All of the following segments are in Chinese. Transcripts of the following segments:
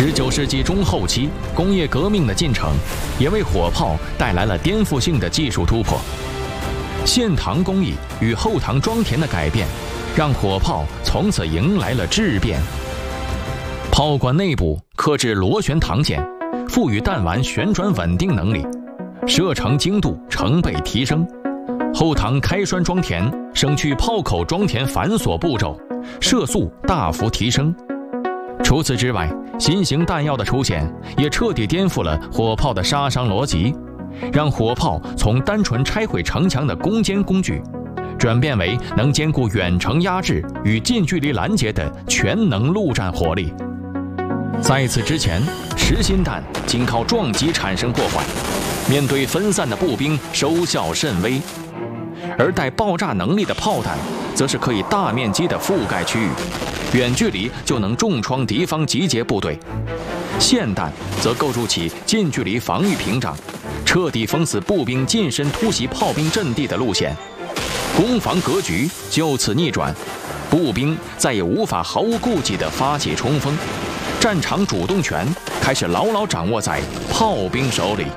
19世纪中后期，工业革命的进程也为火炮带来了颠覆性的技术突破。现膛工艺与后膛装填的改变，让火炮从此迎来了质变。炮管内部刻制螺旋膛线，赋予弹丸旋转稳定能力，射程精度成倍提升。后膛开栓装填，省去炮口装填繁琐步骤，射速大幅提升。除此之外，新型弹药的出现也彻底颠覆了火炮的杀伤逻辑，让火炮从单纯拆毁城墙的攻坚工具，转变为能兼顾远程压制与近距离拦截的全能陆战火力。在此之前，实心弹仅靠撞击产生破坏，面对分散的步兵收效甚微；而带爆炸能力的炮弹，则是可以大面积的覆盖区域，远距离就能重创敌方集结部队。霰弹则构筑起近距离防御屏障，彻底封死步兵近身突袭炮兵阵地的路线，攻防格局就此逆转，步兵再也无法毫无顾忌地发起冲锋，战场主动权开始牢牢掌握在炮兵手里。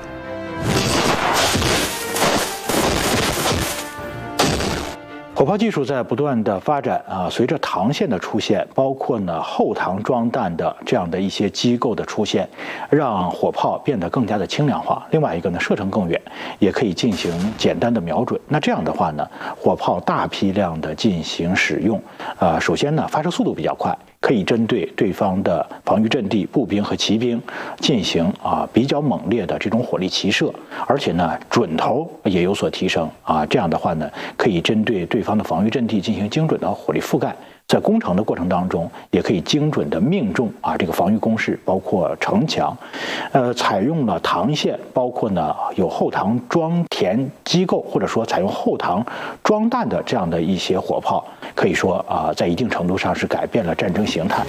火炮技术在不断的发展随着膛线的出现，包括后膛装弹的这样的一些机构的出现，让火炮变得更加的轻量化。另外一个射程更远，也可以进行简单的瞄准。那这样的话火炮大批量的进行使用，首先发射速度比较快，可以针对对方的防御阵地、步兵和骑兵进行比较猛烈的这种火力齐射，而且准头也有所提升这样的话可以针对对方的防御阵地进行精准的火力覆盖，在攻城的过程当中也可以精准的命中这个防御工事，包括城墙。采用了膛线，包括有后膛装填机构，或者说采用后膛装弹的这样的一些火炮，可以说在一定程度上是改变了战争形态。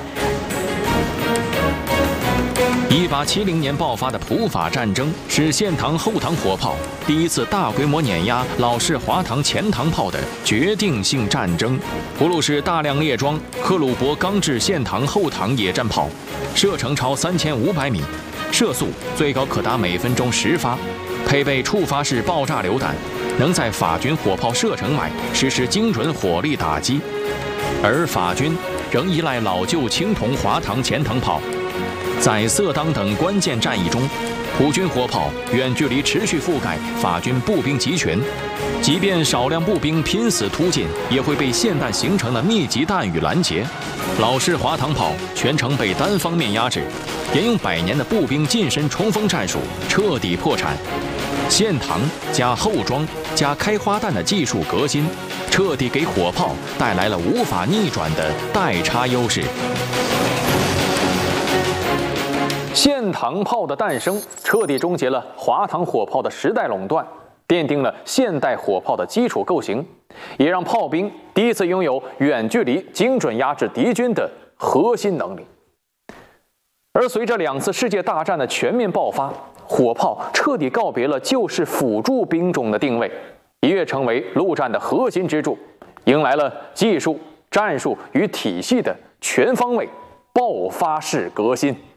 1870年爆发的普法战争是现膛后膛火炮第一次大规模碾压老式滑膛前膛炮的决定性战争。普鲁士大量列装克虏伯钢制现膛后膛野战炮，射程超3500米，射速最高可达每分钟10发，配备触发式爆炸榴弹，能在法军火炮射程外实施精准火力打击。而法军仍依赖老旧青铜滑膛前膛炮。在色当等关键战役中，普军火炮远距离持续覆盖法军步兵集群，即便少量步兵拼死突进，也会被霰弹形成的密集弹雨拦截。老式滑膛炮全程被单方面压制，沿用100年的步兵近身冲锋战术彻底破产。霰膛加后装加开花弹的技术革新，彻底给火炮带来了无法逆转的代差优势。霰膛炮的诞生，彻底终结了滑膛火炮的时代垄断，奠定了现代火炮的基础构型，也让炮兵第一次拥有远距离精准压制敌军的核心能力。而随着2次世界大战的全面爆发，火炮彻底告别了旧式辅助兵种的定位，一跃成为陆战的核心支柱，迎来了技术、战术与体系的全方位爆发式革新。